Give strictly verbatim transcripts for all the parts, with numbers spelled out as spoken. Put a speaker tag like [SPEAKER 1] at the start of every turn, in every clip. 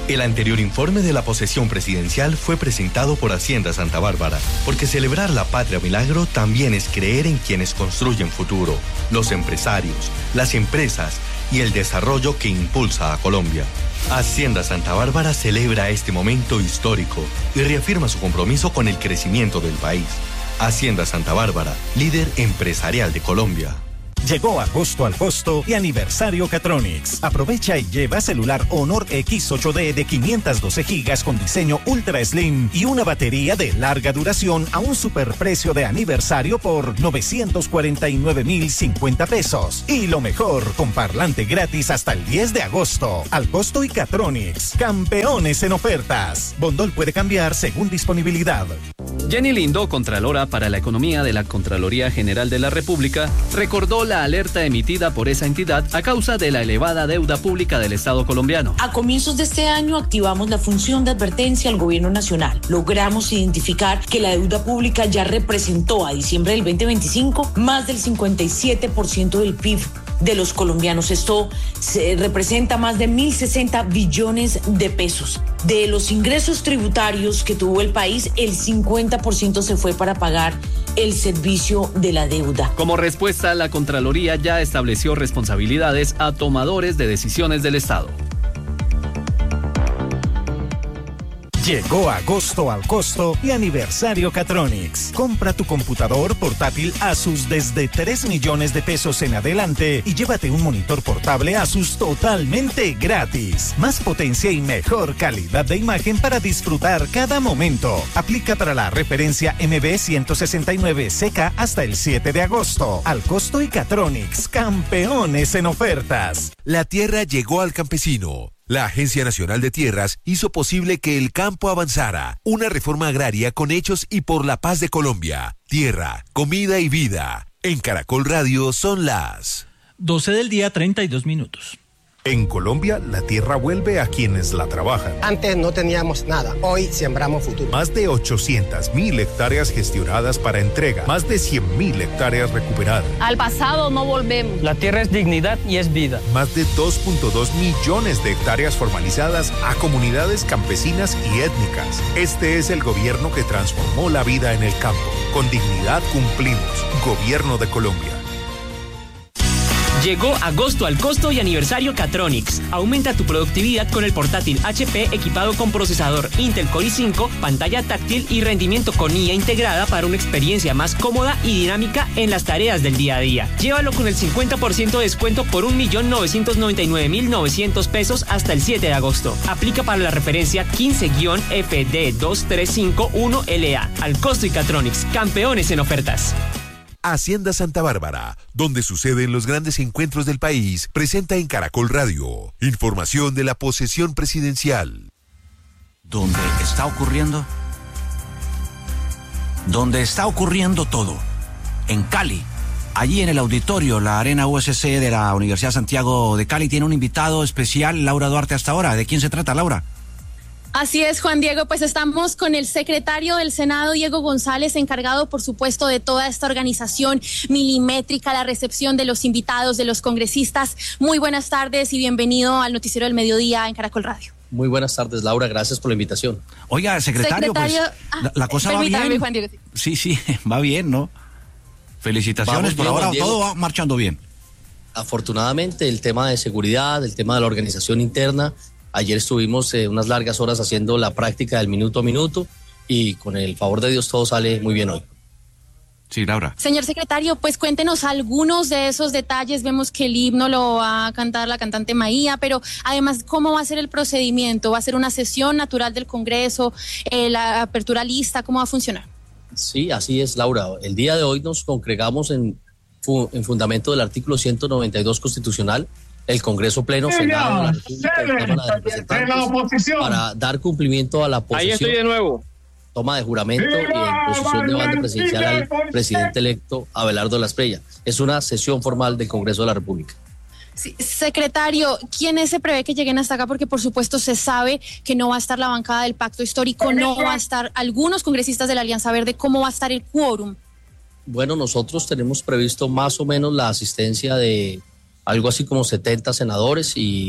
[SPEAKER 1] El anterior informe de la posesión presidencial fue presentado por Hacienda Santa Bárbara, porque celebrar la patria milagro también es creer en quienes construyen futuro, los empresarios, las empresas y el desarrollo que impulsa a Colombia. Hacienda Santa Bárbara celebra este momento histórico y reafirma su compromiso con el crecimiento del país. Hacienda Santa Bárbara, líder empresarial de Colombia.
[SPEAKER 2] Llegó agosto al costo y aniversario Catronics. Aprovecha y lleva celular Honor X ocho D de quinientos doce gigas con diseño Ultra Slim y una batería de larga duración a un superprecio de aniversario por novecientos cuarenta y nueve mil cincuenta pesos. Y lo mejor, con parlante gratis hasta el diez de agosto. Al costo y Catronics, campeones en ofertas. Bondol puede cambiar según disponibilidad.
[SPEAKER 3] Jenny Lindo, Contralora para la Economía de la Contraloría General de la República, recordó la alerta emitida por esa entidad a causa de la elevada deuda pública del Estado colombiano.
[SPEAKER 4] A comienzos de este año activamos la función de advertencia al gobierno nacional. Logramos identificar que la deuda pública ya representó a diciembre del veinte veinticinco más del cincuenta y siete por ciento del P I B de los colombianos. Esto se representa más de mil sesenta billones de pesos. De los ingresos tributarios que tuvo el país, el cincuenta por ciento se fue para pagar el servicio de la deuda.
[SPEAKER 3] Como respuesta, la Contraloría ya estableció responsabilidades a tomadores de decisiones del Estado.
[SPEAKER 2] Llegó agosto al costo y aniversario Catronics. Compra tu computador portátil Asus desde tres millones de pesos en adelante y llévate un monitor portable Asus totalmente gratis. Más potencia y mejor calidad de imagen para disfrutar cada momento. Aplica para la referencia M B ciento sesenta y nueve C K hasta el siete de agosto. Al costo y Catronics, campeones en ofertas.
[SPEAKER 5] La tierra llegó al campesino. La Agencia Nacional de Tierras hizo posible que el campo avanzara. Una reforma agraria con hechos y por la paz de Colombia. Tierra, comida y vida. En Caracol Radio son las
[SPEAKER 6] doce del día, treinta y dos minutos.
[SPEAKER 7] En Colombia, la tierra vuelve a quienes la trabajan.
[SPEAKER 8] Antes no teníamos nada, hoy sembramos futuro.
[SPEAKER 7] Más de ochocientas mil hectáreas gestionadas para entrega, más de cien mil hectáreas recuperadas.
[SPEAKER 9] Al pasado no volvemos.
[SPEAKER 10] La tierra es dignidad y es vida.
[SPEAKER 7] Más de dos punto dos millones de hectáreas formalizadas a comunidades campesinas y étnicas. Este es el gobierno que transformó la vida en el campo. Con dignidad cumplimos. Gobierno de Colombia.
[SPEAKER 11] Llegó agosto al costo y aniversario Catronics. Aumenta tu productividad con el portátil H P equipado con procesador Intel Core i cinco, pantalla táctil y rendimiento con I A integrada para una experiencia más cómoda y dinámica en las tareas del día a día. Llévalo con el cincuenta por ciento de descuento por un millón novecientos noventa y nueve mil novecientos pesos hasta el siete de agosto. Aplica para la referencia quince F D dos tres cinco uno L A. Al costo y Catronics, campeones en ofertas.
[SPEAKER 5] Hacienda Santa Bárbara, donde suceden los grandes encuentros del país, presenta en Caracol Radio información de la posesión presidencial.
[SPEAKER 12] ¿Dónde está ocurriendo? Donde está ocurriendo todo. En Cali. Allí en el auditorio, la Arena U S C de la Universidad Santiago de Cali tiene un invitado especial, Laura Duarte, hasta ahora. ¿De quién se trata, Laura?
[SPEAKER 13] Así es, Juan Diego, pues estamos con el secretario del Senado, Diego González, encargado, por supuesto, de toda esta organización milimétrica, la recepción de los invitados, de los congresistas. Muy buenas tardes y bienvenido al Noticiero del Mediodía en Caracol Radio.
[SPEAKER 14] Muy buenas tardes, Laura, gracias por la invitación.
[SPEAKER 12] Oiga, secretario, secretario pues, ah, la, la cosa va bien.
[SPEAKER 13] Juan Diego.
[SPEAKER 12] Sí, sí, va bien, ¿no? Felicitaciones, por ahora todo va marchando bien.
[SPEAKER 14] Afortunadamente, el tema de seguridad, el tema de la organización interna. Ayer estuvimos eh, unas largas horas haciendo la práctica del minuto a minuto y con el favor de Dios todo sale muy bien hoy.
[SPEAKER 12] Sí, Laura.
[SPEAKER 13] Señor secretario, pues cuéntenos algunos de esos detalles. Vemos que el himno lo va a cantar la cantante Maía, pero además, ¿cómo va a ser el procedimiento? ¿Va a ser una sesión natural del Congreso? Eh, ¿La apertura lista? ¿Cómo va a funcionar?
[SPEAKER 14] Sí, así es, Laura. El día de hoy nos congregamos en, en fundamento del artículo ciento noventa y dos constitucional. El Congreso Pleno, Senado de la República y Cámara de Representantes, para dar cumplimiento a la posesión.
[SPEAKER 10] Ahí estoy de nuevo.
[SPEAKER 14] Toma de juramento y en posición de banda presidencial al presidente electo Abelardo Lasprilla. Es una sesión formal del Congreso de la República.
[SPEAKER 13] Sí, secretario, ¿quiénes se prevé que lleguen hasta acá? Porque por supuesto se sabe que no va a estar la bancada del Pacto Histórico, no va a estar algunos congresistas de la Alianza Verde. ¿Cómo va a estar el quórum?
[SPEAKER 14] Bueno, nosotros tenemos previsto más o menos la asistencia de algo así como setenta senadores y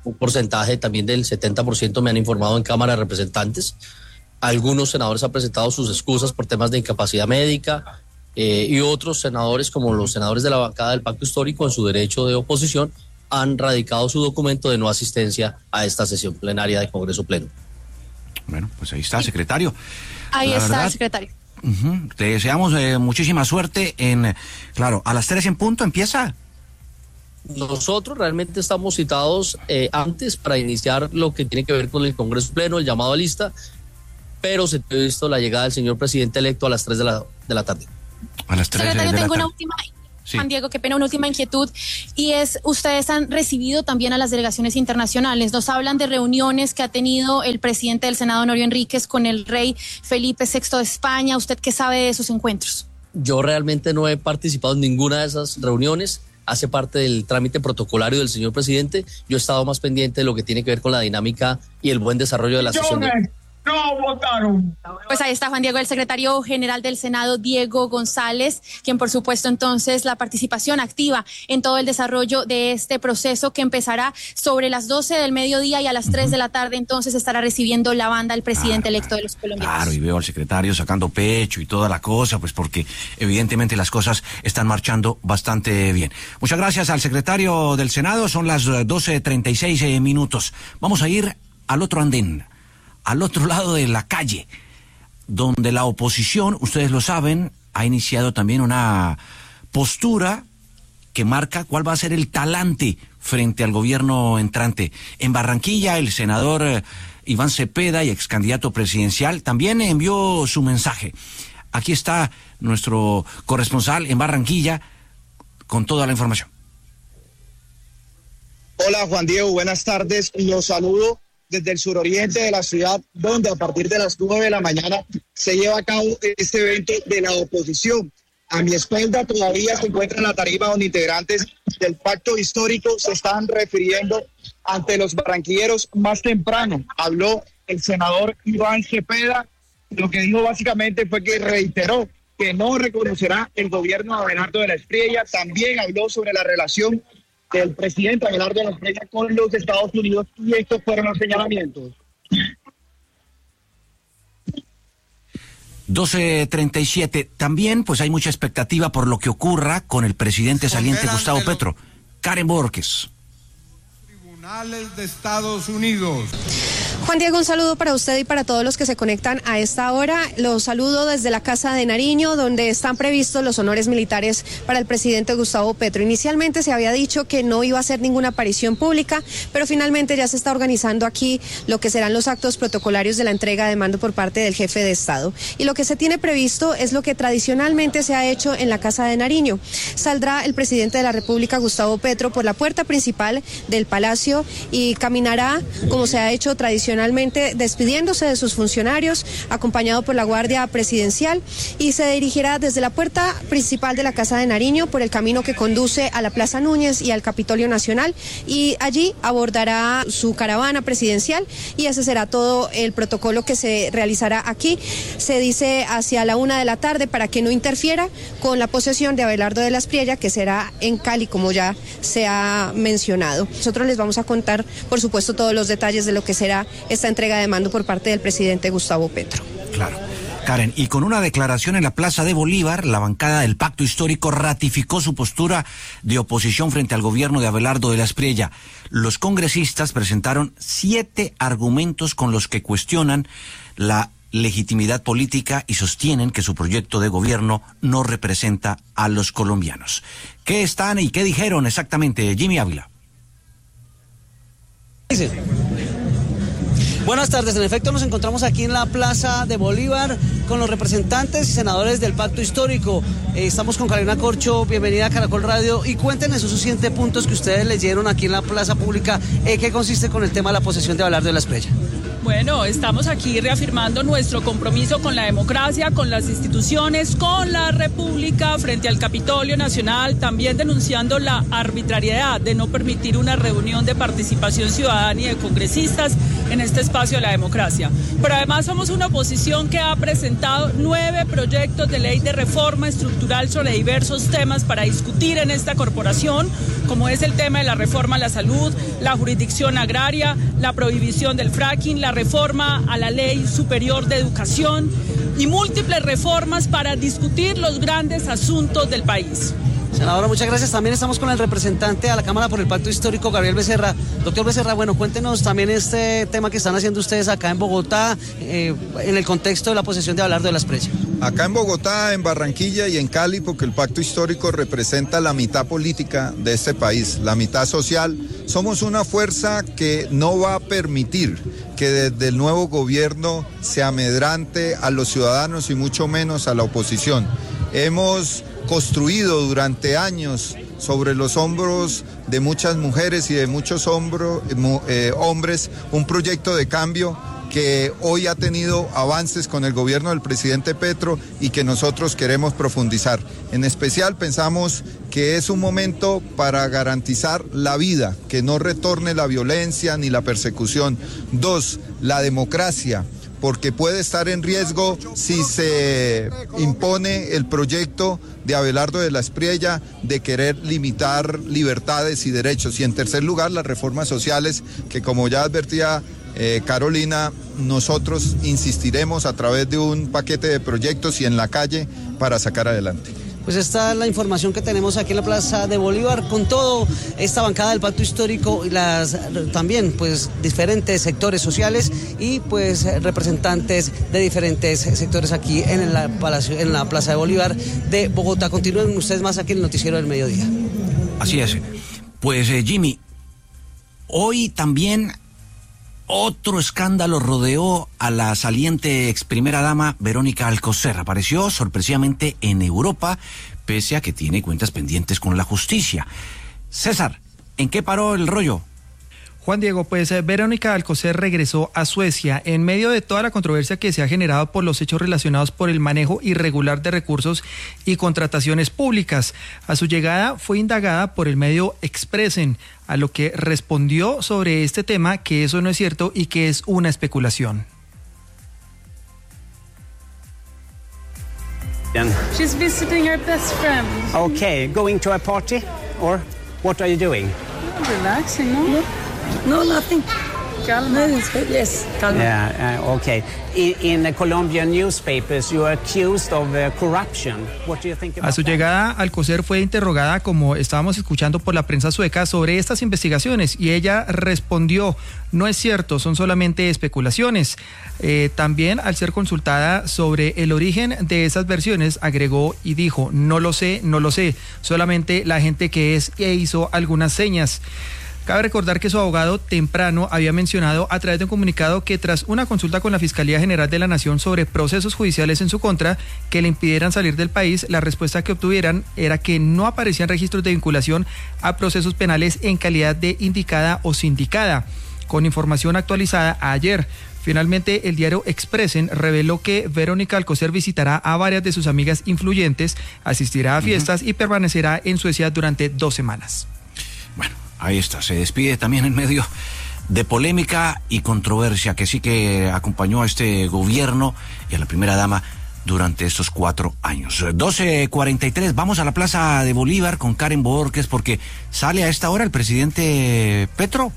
[SPEAKER 14] un porcentaje también del setenta por ciento me han informado en Cámara de Representantes. Algunos senadores han presentado sus excusas por temas de incapacidad médica eh, y otros senadores, como los senadores de la bancada del Pacto Histórico, en su derecho de oposición, han radicado su documento de no asistencia a esta sesión plenaria de Congreso Pleno.
[SPEAKER 12] Bueno, pues ahí está, secretario.
[SPEAKER 13] Ahí
[SPEAKER 12] La
[SPEAKER 13] está,
[SPEAKER 12] verdad,
[SPEAKER 13] secretario.
[SPEAKER 12] Uh-huh, te deseamos eh, muchísima suerte en, claro, a las tres en punto empieza.
[SPEAKER 14] Nosotros realmente estamos citados eh, antes para iniciar lo que tiene que ver con el Congreso Pleno, el llamado a lista, pero se ha visto la llegada del señor presidente electo a las tres de la, de la tarde.
[SPEAKER 12] A las tres
[SPEAKER 13] Secretario,
[SPEAKER 12] de la
[SPEAKER 13] tengo
[SPEAKER 12] tarde.
[SPEAKER 13] una última...
[SPEAKER 12] Sí.
[SPEAKER 13] Juan Diego, qué pena, una última inquietud, y es, ustedes han recibido también a las delegaciones internacionales, nos hablan de reuniones que ha tenido el presidente del Senado, Honorio Enríquez, con el rey Felipe sexto de España. ¿Usted qué sabe de esos encuentros?
[SPEAKER 14] Yo realmente no he participado en ninguna de esas reuniones, hace parte del trámite protocolario del señor presidente. Yo he estado más pendiente de lo que tiene que ver con la dinámica y el buen desarrollo de la sesión. De...
[SPEAKER 15] No votaron.
[SPEAKER 13] Pues ahí está Juan Diego, el secretario general del Senado, Diego González, quien por supuesto entonces la participación activa en todo el desarrollo de este proceso que empezará sobre las doce del mediodía y a las tres de la tarde entonces estará recibiendo la banda el presidente claro, electo de los colombianos.
[SPEAKER 12] Claro, y veo al secretario sacando pecho y toda la cosa, pues porque evidentemente las cosas están marchando bastante bien. Muchas gracias al secretario del Senado, son las doce treinta y seis eh, minutos. Vamos a ir al otro andén, al otro lado de la calle, donde la oposición, ustedes lo saben, ha iniciado también una postura que marca cuál va a ser el talante frente al gobierno entrante. En Barranquilla, el senador eh, Iván Cepeda, y ex candidato presidencial, también envió su mensaje. Aquí está nuestro corresponsal en Barranquilla con toda la información.
[SPEAKER 16] Hola Juan Diego, buenas tardes. Los saludo desde el suroriente de la ciudad, donde a partir de las nueve de la mañana se lleva a cabo este evento de la oposición. A mi espalda todavía se encuentra la tarima donde integrantes del Pacto Histórico se están refiriendo ante los barranquilleros. Más temprano habló el senador Iván Cepeda. Lo que dijo básicamente fue que reiteró que no reconocerá el gobierno de Abelardo de la Espriella. También habló sobre la relación del presidente Abelardo de la Espriella con los Estados Unidos, y estos fueron los señalamientos.
[SPEAKER 12] doce treinta y siete. También pues hay mucha expectativa por lo que ocurra con el presidente saliente Gustavo Petro. Karen Borges.
[SPEAKER 15] Tribunales de Estados Unidos.
[SPEAKER 17] Juan Diego, un saludo para usted y para todos los que se conectan a esta hora. Los saludo desde la Casa de Nariño, donde están previstos los honores militares para el presidente Gustavo Petro. Inicialmente se había dicho que no iba a hacer ninguna aparición pública, pero finalmente ya se está organizando aquí lo que serán los actos protocolarios de la entrega de mando por parte del jefe de Estado. Y lo que se tiene previsto es lo que tradicionalmente se ha hecho en la Casa de Nariño. Saldrá el presidente de la República, Gustavo Petro, por la puerta principal del Palacio y caminará, como se ha hecho tradicionalmente, despidiéndose de sus funcionarios, acompañado por la Guardia Presidencial, y se dirigirá desde la puerta principal de la Casa de Nariño por el camino que conduce a la Plaza Núñez y al Capitolio Nacional, y allí abordará su caravana presidencial, y ese será todo el protocolo que se realizará aquí. Se dice hacia la una de la tarde para que no interfiera con la posesión de Abelardo de la Espriella, que será en Cali, como ya se ha mencionado. Nosotros les vamos a contar, por supuesto, todos los detalles de lo que será esta entrega de mando por parte del presidente Gustavo Petro.
[SPEAKER 12] Claro. Karen, y con una declaración en la Plaza de Bolívar, la bancada del Pacto Histórico ratificó su postura de oposición frente al gobierno de Abelardo de la Espriella. Los congresistas presentaron siete argumentos con los que cuestionan la legitimidad política y sostienen que su proyecto de gobierno no representa a los colombianos. ¿Qué están y qué dijeron exactamente, Jimmy Ávila?
[SPEAKER 18] Sí. Buenas tardes, en efecto nos encontramos aquí en la Plaza de Bolívar con los representantes y senadores del Pacto Histórico. Eh, estamos con Carolina Corcho, bienvenida a Caracol Radio, y cuéntenos esos siete puntos que ustedes leyeron aquí en la plaza pública. Eh, ¿Qué consiste con el tema de la posesión de Abelardo de la Espriella?
[SPEAKER 19] Bueno, estamos aquí reafirmando nuestro compromiso con la democracia, con las instituciones, con la República, frente al Capitolio Nacional, también denunciando la arbitrariedad de no permitir una reunión de participación ciudadana y de congresistas en este espacio espacio de la democracia. Pero además somos una oposición que ha presentado nueve proyectos de ley de reforma estructural sobre diversos temas para discutir en esta corporación, como es el tema de la reforma a la salud, la jurisdicción agraria, la prohibición del fracking, la reforma a la Ley Superior de Educación y múltiples reformas para discutir los grandes asuntos del país.
[SPEAKER 18] Senadora, muchas gracias. También estamos con el representante a la Cámara por el Pacto Histórico, Gabriel Becerra. Doctor Becerra, bueno, cuéntenos también este tema que están haciendo ustedes acá en Bogotá, eh, en el contexto de la posesión de Abelardo de la Espriella.
[SPEAKER 20] Acá en Bogotá, en Barranquilla y en Cali, porque el Pacto Histórico representa la mitad política de este país, la mitad social. Somos una fuerza que no va a permitir que desde el nuevo gobierno se amedrante a los ciudadanos y mucho menos a la oposición. Hemos construido durante años sobre los hombros de muchas mujeres y de muchos hombros, eh, hombres un proyecto de cambio que hoy ha tenido avances con el gobierno del presidente Petro y que nosotros queremos profundizar. En especial pensamos que es un momento para garantizar la vida, que no retorne la violencia ni la persecución. Dos, la democracia, porque puede estar en riesgo si se impone el proyecto de Abelardo de la Espriella de querer limitar libertades y derechos. Y en tercer lugar, las reformas sociales, que como ya advertía eh, Carolina, nosotros insistiremos a través de un paquete de proyectos y en la calle para sacar adelante.
[SPEAKER 18] Pues esta es la información que tenemos aquí en la Plaza de Bolívar, con todo esta bancada del Pacto Histórico y las también pues diferentes sectores sociales y pues representantes de diferentes sectores aquí en la, Palacio, en la Plaza de Bolívar de Bogotá. Continúen ustedes más aquí en el Noticiero del Mediodía.
[SPEAKER 12] Así es. Pues eh, Jimmy, hoy también otro escándalo rodeó a la saliente ex primera dama Verónica Alcocer. Apareció sorpresivamente en Europa, pese a que tiene cuentas pendientes con la justicia. César, ¿en qué paró el rollo?
[SPEAKER 21] Juan Diego, pues eh, Verónica Alcocer regresó a Suecia en medio de toda la controversia que se ha generado por los hechos relacionados por el manejo irregular de recursos y contrataciones públicas. A su llegada fue indagada por el medio Expressen, a lo que respondió sobre este tema que eso no es cierto y que es una especulación.
[SPEAKER 9] She's visiting her best friend.
[SPEAKER 22] Okay, going to a party or what are you doing?
[SPEAKER 9] Relaxing, no? No, nothing. Calma. Yes, calma.
[SPEAKER 22] Yeah, uh, okay. In, in the Colombian newspapers, you are accused of uh, corruption. What do you think about
[SPEAKER 21] A su
[SPEAKER 22] that?
[SPEAKER 21] llegada, Alcocer fue interrogada, como estábamos escuchando por la prensa sueca, sobre estas investigaciones y ella respondió: no es cierto, son solamente especulaciones. Eh, también, al ser consultada sobre el origen de esas versiones, agregó y dijo: no lo sé, no lo sé, solamente la gente que es e hizo algunas señas. Cabe recordar que su abogado temprano había mencionado a través de un comunicado que tras una consulta con la Fiscalía General de la Nación sobre procesos judiciales en su contra que le impidieran salir del país, la respuesta que obtuvieran era que no aparecían registros de vinculación a procesos penales en calidad de indicada o sindicada. Con información actualizada ayer, finalmente el diario Expressen reveló que Verónica Alcocer visitará a varias de sus amigas influyentes, asistirá a fiestas uh-huh. y permanecerá en Suecia durante dos semanas.
[SPEAKER 12] Bueno, ahí está, se despide también en medio de polémica y controversia que sí que acompañó a este gobierno y a la primera dama durante estos cuatro años. doce cuarenta y tres, vamos a la Plaza de Bolívar con Karen Borges porque sale a esta hora el presidente Petro.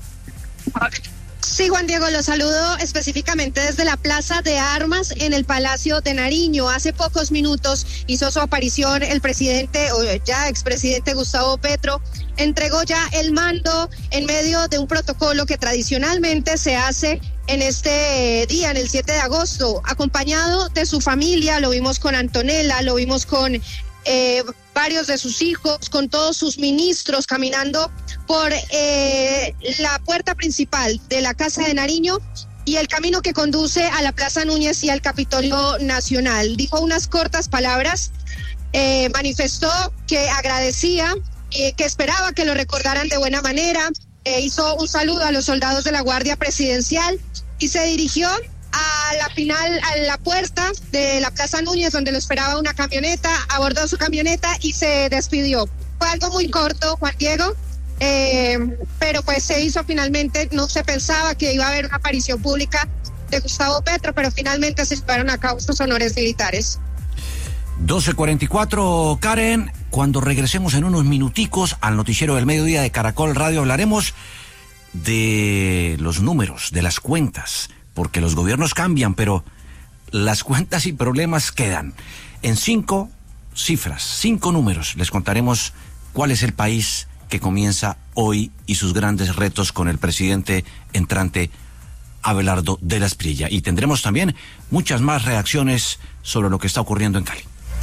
[SPEAKER 17] Sí, Juan Diego, lo saludo específicamente desde la Plaza de Armas en el Palacio de Nariño. Hace pocos minutos hizo su aparición el presidente, o ya expresidente Gustavo Petro, entregó ya el mando en medio de un protocolo que tradicionalmente se hace en este día, en el siete de agosto, acompañado de su familia. Lo vimos con Antonella, lo vimos con eh, varios de sus hijos, con todos sus ministros caminando por eh, la puerta principal de la Casa de Nariño y el camino que conduce a la Plaza Núñez y al Capitolio Nacional. Dijo unas cortas palabras, eh, manifestó que agradecía, eh, que esperaba que lo recordaran de buena manera, eh, hizo un saludo a los soldados de la Guardia Presidencial y se dirigió a la final, a la puerta de la Plaza Núñez, donde lo esperaba una camioneta, abordó su camioneta y se despidió. Fue algo muy corto, Juan Diego, eh, pero pues se hizo finalmente, no se pensaba que iba a haber una aparición pública de Gustavo Petro, pero finalmente se llevaron a cabo estos honores militares.
[SPEAKER 12] doce cuarenta y cuatro, Karen, cuando regresemos en unos minuticos al noticiero del mediodía de Caracol Radio hablaremos de los números, de las cuentas, porque los gobiernos cambian, pero las cuentas y problemas quedan. En cinco cifras, cinco números, les contaremos cuál es el país que comienza hoy y sus grandes retos con el presidente entrante Abelardo de la Espriella. Y tendremos también muchas más reacciones sobre lo que está ocurriendo en Cali.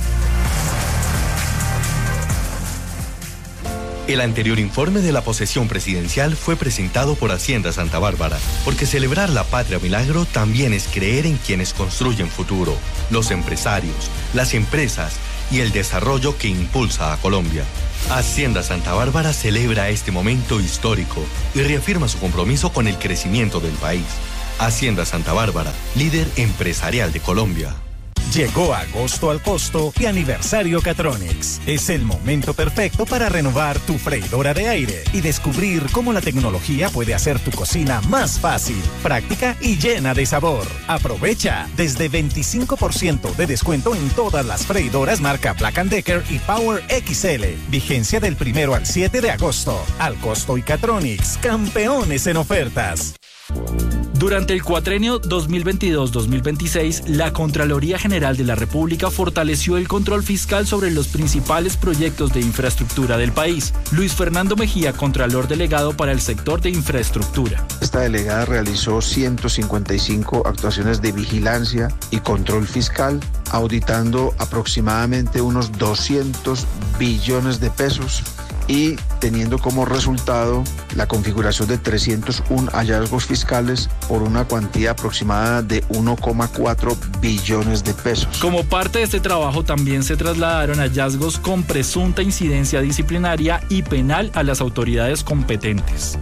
[SPEAKER 1] El anterior informe de la posesión presidencial fue presentado por Hacienda Santa Bárbara, porque celebrar la patria milagro también es creer en quienes construyen futuro, los empresarios, las empresas y el desarrollo que impulsa a Colombia. Hacienda Santa Bárbara celebra este momento histórico y reafirma su compromiso con el crecimiento del país. Hacienda Santa Bárbara, líder empresarial de Colombia.
[SPEAKER 2] Llegó agosto al costo y aniversario Catronics. Es el momento perfecto para renovar tu freidora de aire y descubrir cómo la tecnología puede hacer tu cocina más fácil, práctica y llena de sabor. Aprovecha desde veinticinco por ciento de descuento en todas las freidoras marca Black and Decker y Power X L. Vigencia del primero al siete de agosto. Al costo y Catronics, campeones en ofertas.
[SPEAKER 6] Durante el cuatrenio dos mil veintidós dos mil veintiséis, la Contraloría General de la República fortaleció el control fiscal sobre los principales proyectos de infraestructura del país. Luis Fernando Mejía, Contralor Delegado para el sector de infraestructura.
[SPEAKER 4] Esta delegada realizó ciento cincuenta y cinco actuaciones de vigilancia y control fiscal, auditando aproximadamente unos doscientos billones de pesos y teniendo como resultado la configuración de trescientos uno hallazgos fiscales por una cuantía aproximada de uno coma cuatro billones de pesos.
[SPEAKER 6] Como parte de este trabajo también se trasladaron hallazgos con presunta incidencia disciplinaria y penal a las autoridades competentes.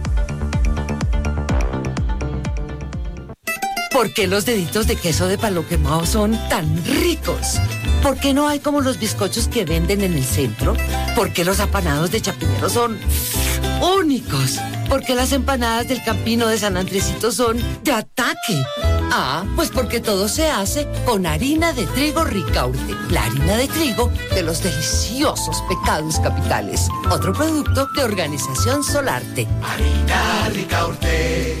[SPEAKER 23] ¿Por qué los deditos de queso de palo quemado son tan ricos? ¿Por qué no hay como los bizcochos que venden en el centro? ¿Por qué los apanados de Chapinero son únicos? ¿Por qué las empanadas del Campino de San Andresito son de ataque? Ah, pues porque todo se hace con harina de trigo Ricaurte, la harina de trigo de los deliciosos pecados capitales. Otro producto de Organización Solarte.
[SPEAKER 2] Harina Ricaurte.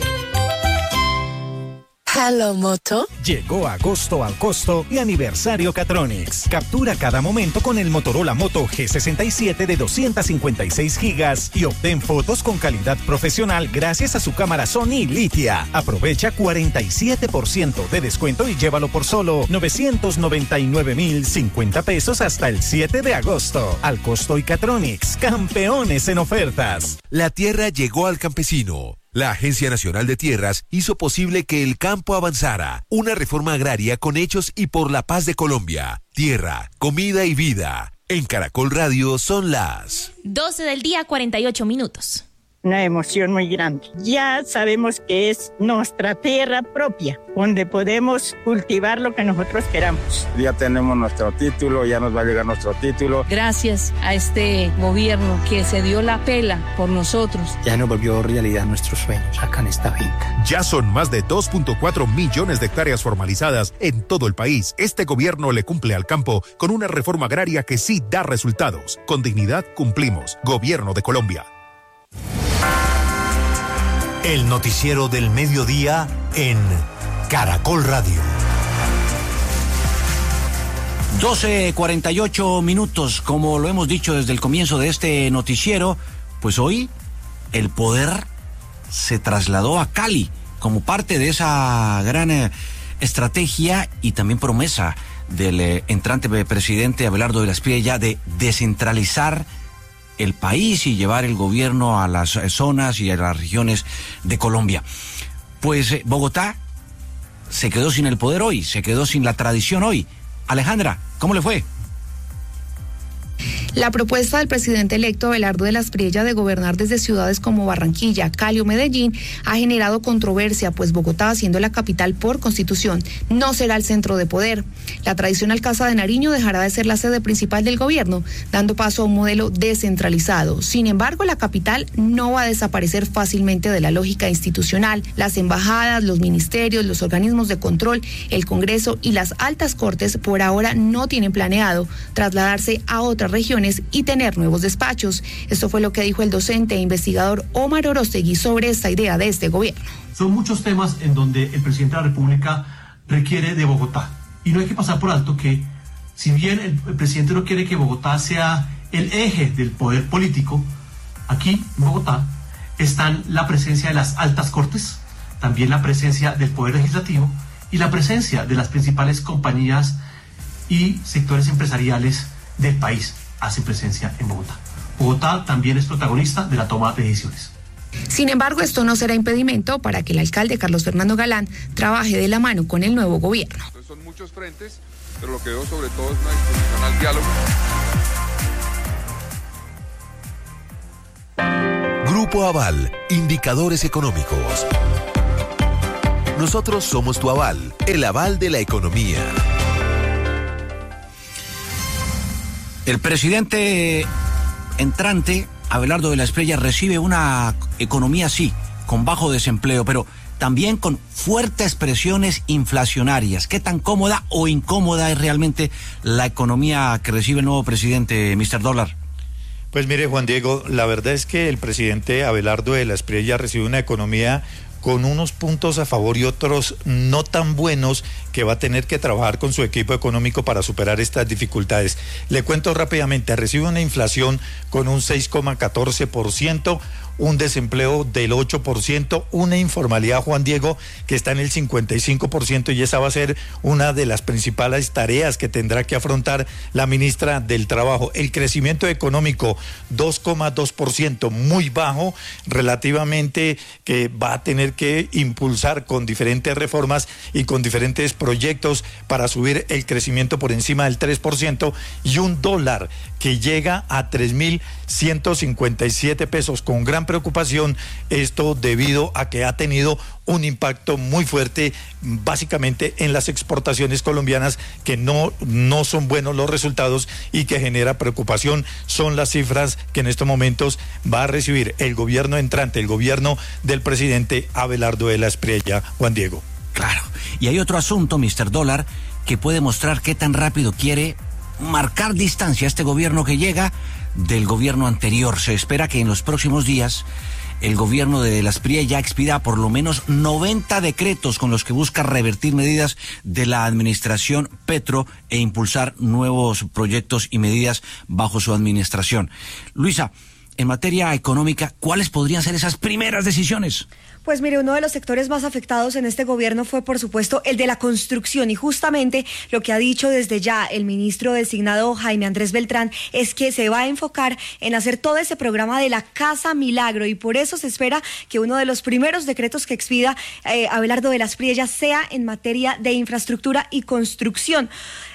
[SPEAKER 24] Hello, Moto.
[SPEAKER 2] Llegó agosto al costo y aniversario Catronics. Captura cada momento con el Motorola Moto G sesenta y siete de doscientos cincuenta y seis gigas y obtén fotos con calidad profesional gracias a su cámara Sony Litia. Aprovecha cuarenta y siete por ciento de descuento y llévalo por solo novecientos noventa y nueve mil cincuenta pesos hasta el siete de agosto. Al costo y Catronics, campeones en ofertas.
[SPEAKER 5] La tierra llegó al campesino. La Agencia Nacional de Tierras hizo posible que el campo avanzara. Una reforma agraria con hechos y por la paz de Colombia. Tierra, comida y vida. En Caracol Radio son las
[SPEAKER 13] doce del día, cuarenta y ocho minutos.
[SPEAKER 25] Una emoción muy grande. Ya sabemos que es nuestra tierra propia, donde podemos cultivar lo que nosotros queramos.
[SPEAKER 26] Ya tenemos nuestro título, ya nos va a llegar nuestro título.
[SPEAKER 27] Gracias a este gobierno que se dio la pela por nosotros.
[SPEAKER 28] Ya nos volvió realidad nuestros sueños acá en esta finca.
[SPEAKER 7] Ya son más de dos punto cuatro millones de hectáreas formalizadas en todo el país. Este gobierno le cumple al campo con una reforma agraria que sí da resultados. Con dignidad cumplimos. Gobierno de Colombia.
[SPEAKER 29] El noticiero del mediodía en Caracol Radio.
[SPEAKER 12] doce cuarenta y ocho minutos, como lo hemos dicho desde el comienzo de este noticiero, pues hoy el poder se trasladó a Cali como parte de esa gran eh, estrategia y también promesa del eh, entrante presidente Abelardo de la Espriella de descentralizar el país y llevar el gobierno a las zonas y a las regiones de Colombia. Pues eh, Bogotá se quedó sin el poder hoy, se quedó sin la tradición hoy. Alejandra, ¿cómo le fue?
[SPEAKER 3] La propuesta del presidente electo Abelardo de la Espriella de gobernar desde ciudades como Barranquilla, Cali o Medellín ha generado controversia, pues Bogotá, siendo la capital por constitución, no será el centro de poder. La tradicional Casa de Nariño dejará de ser la sede principal del gobierno, dando paso a un modelo descentralizado. Sin embargo, la capital no va a desaparecer fácilmente de la lógica institucional. Las embajadas, los ministerios, los organismos de control, el Congreso y las altas cortes por ahora no tienen planeado trasladarse a otras regiones y tener nuevos despachos. Esto fue lo que dijo el docente e investigador Omar Orostegui sobre esta idea de este gobierno.
[SPEAKER 8] Son muchos temas en donde el presidente de la República requiere de Bogotá. Y no hay que pasar por alto que, si bien el, el presidente no quiere que Bogotá sea el eje del poder político, aquí en Bogotá están la presencia de las altas cortes, también la presencia del poder legislativo y la presencia de las principales compañías y sectores empresariales del país. Hacen presencia en Bogotá. Bogotá también es protagonista de la toma de decisiones.
[SPEAKER 3] Sin embargo, esto no será impedimento para que el alcalde Carlos Fernando Galán trabaje de la mano con el nuevo gobierno.
[SPEAKER 10] Entonces son muchos frentes, pero lo que veo sobre todo es una disposición al diálogo.
[SPEAKER 5] Grupo Aval, indicadores económicos. Nosotros somos tu aval, el aval de la economía.
[SPEAKER 12] El presidente entrante, Abelardo de la Espriella, recibe una economía, sí, con bajo desempleo, pero también con fuertes presiones inflacionarias. ¿Qué tan cómoda o incómoda es realmente la economía que recibe el nuevo presidente, mister Dólar?
[SPEAKER 11] Pues mire, Juan Diego, la verdad es que el presidente Abelardo de la Espriella recibe una economía con unos puntos a favor y otros no tan buenos, que va a tener que trabajar con su equipo económico para superar estas dificultades. Le cuento rápidamente, recibe una inflación con un seis coma catorce por ciento, un desempleo del ocho por ciento, una informalidad, Juan Diego, que está en el cincuenta y cinco por ciento, y esa va a ser una de las principales tareas que tendrá que afrontar la ministra del Trabajo. El crecimiento económico, dos coma dos por ciento, muy bajo relativamente, que va a tener que impulsar con diferentes reformas y con diferentes proyectos para subir el crecimiento por encima del tres por ciento, y un dólar que llega a tres mil ciento cincuenta y siete pesos, con gran preocupación, esto debido a que ha tenido un impacto muy fuerte básicamente en las exportaciones colombianas, que no, no son buenos los resultados y que genera preocupación. Son las cifras que en estos momentos va a recibir el gobierno entrante, el gobierno del presidente Abelardo de la Espriella, Juan Diego.
[SPEAKER 12] Claro, y hay otro asunto, mister Dólar, que puede mostrar qué tan rápido quiere marcar distancia este gobierno que llega del gobierno anterior. Se espera que en los próximos días el gobierno de la Espriella expida por lo menos noventa decretos con los que busca revertir medidas de la administración Petro e impulsar nuevos proyectos y medidas bajo su administración. Luisa, en materia económica, ¿cuáles podrían ser esas primeras decisiones?
[SPEAKER 17] Pues mire, uno de los sectores más afectados en este gobierno fue, por supuesto, el de la construcción, y justamente lo que ha dicho desde ya el ministro designado Jaime Andrés Beltrán es que se va a enfocar en hacer todo ese programa de la Casa Milagro, y por eso se espera que uno de los primeros decretos que expida eh, Abelardo de la Espriella sea en materia de infraestructura y construcción.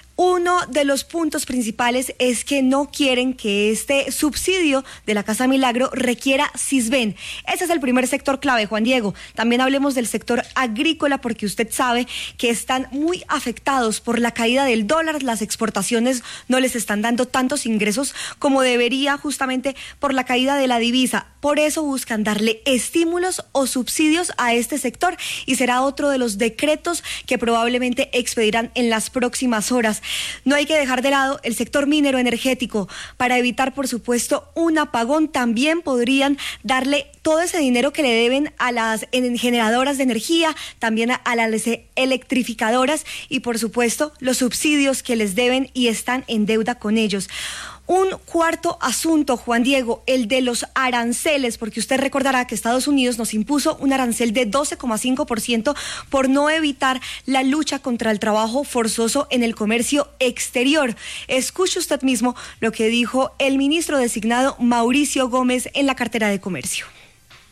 [SPEAKER 17] Uno de los puntos principales es que no quieren que este subsidio de la Casa Milagro requiera Sisbén. Ese es el primer sector clave, Juan Diego. También hablemos del sector agrícola, porque usted sabe que están muy afectados por la caída del dólar. Las exportaciones no les están dando tantos ingresos como debería, justamente por la caída de la divisa. Por eso buscan darle estímulos o subsidios a este sector, y será otro de los decretos que probablemente expedirán en las próximas horas. No hay que dejar de lado el sector minero energético. Para evitar, por supuesto, un apagón, también podrían darle todo ese dinero que le deben a las generadoras de energía, también a las electrificadoras, y por supuesto los subsidios que les deben y están en deuda con ellos. Un cuarto asunto, Juan Diego, el de los aranceles, porque usted recordará que Estados Unidos nos impuso un arancel de doce coma cinco por ciento por no evitar la lucha contra el trabajo forzoso en el comercio exterior. Escuche usted mismo lo que dijo el ministro designado Mauricio Gómez en la cartera de Comercio.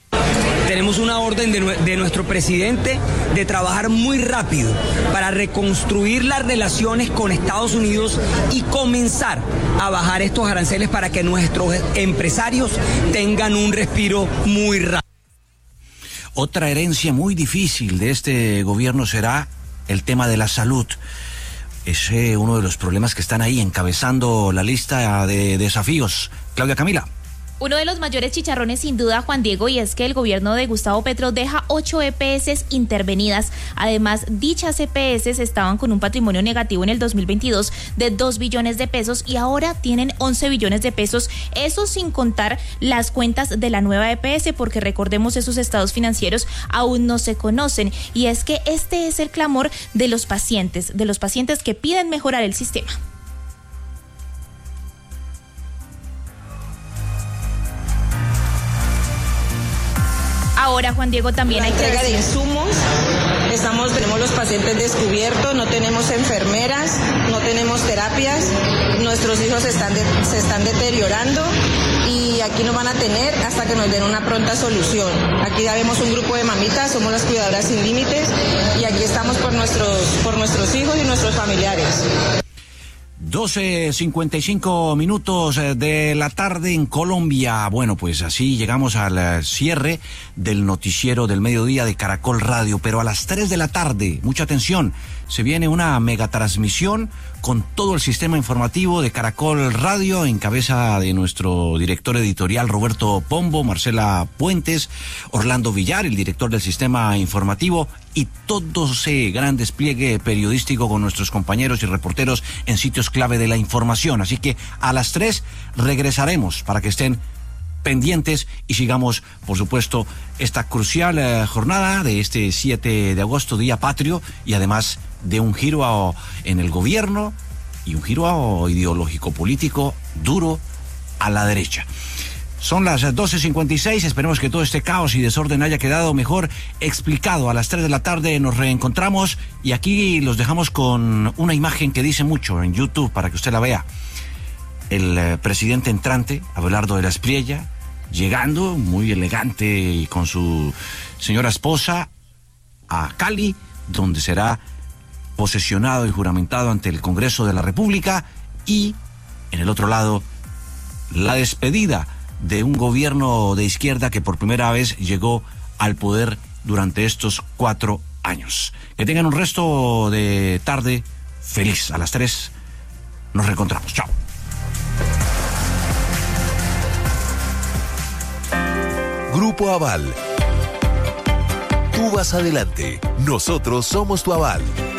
[SPEAKER 9] Tenemos una orden de, de nuestro presidente de trabajar muy rápido para reconstruir las relaciones con Estados Unidos y comenzar a bajar estos aranceles para que nuestros empresarios tengan un respiro muy rápido.
[SPEAKER 12] Otra herencia muy difícil de este gobierno será el tema de la salud. Es eh, uno de los problemas que están ahí encabezando la lista de desafíos. Claudia Camila.
[SPEAKER 14] Uno de los mayores chicharrones sin duda, Juan Diego, y es que el gobierno de Gustavo Petro deja ocho E P S intervenidas. Además, dichas E P S estaban con un patrimonio negativo en el dos mil veintidós de dos billones de pesos y ahora tienen once billones de pesos. Eso sin contar las cuentas de la nueva E P S, porque recordemos, esos estados financieros aún no se conocen. Y es que este es el clamor de los pacientes, de los pacientes que piden mejorar el sistema. Ahora, Juan Diego, también
[SPEAKER 15] la
[SPEAKER 14] hay
[SPEAKER 15] entrega
[SPEAKER 14] que
[SPEAKER 15] de insumos. Estamos, tenemos los pacientes descubiertos, no tenemos enfermeras, no tenemos terapias, nuestros hijos están de, se están deteriorando y aquí nos van a tener hasta que nos den una pronta solución. Aquí ya vemos un grupo de mamitas, somos las cuidadoras sin límites y aquí estamos por nuestros, por nuestros hijos y nuestros familiares.
[SPEAKER 12] doce cincuenta y cinco minutos de la tarde en Colombia. Bueno, pues así llegamos al cierre del noticiero del mediodía de Caracol Radio, pero a las tres de la tarde, mucha atención, se viene una megatransmisión con todo el sistema informativo de Caracol Radio en cabeza de nuestro director editorial Roberto Pombo, Marcela Puentes, Orlando Villar, el director del sistema informativo, y todo ese gran despliegue periodístico con nuestros compañeros y reporteros en sitios clave de la información. Así que a las tres regresaremos para que estén pendientes y sigamos, por supuesto, esta crucial eh, jornada de este siete de agosto, Día Patrio, y además de un giro a, en el gobierno y un giro a, ideológico político duro a la derecha. Son las doce cincuenta y seis, esperemos que todo este caos y desorden haya quedado mejor explicado. A las tres de la tarde nos reencontramos y aquí los dejamos con una imagen que dice mucho en YouTube para que usted la vea. El eh, presidente entrante, Abelardo de la Espriella, llegando muy elegante y con su señora esposa a Cali, donde será posesionado y juramentado ante el Congreso de la República, y en el otro lado la despedida de un gobierno de izquierda que por primera vez llegó al poder durante estos cuatro años. Que tengan un resto de tarde feliz. A las tres nos reencontramos. Chao.
[SPEAKER 5] Grupo Aval. Tú vas adelante. Nosotros somos tu aval.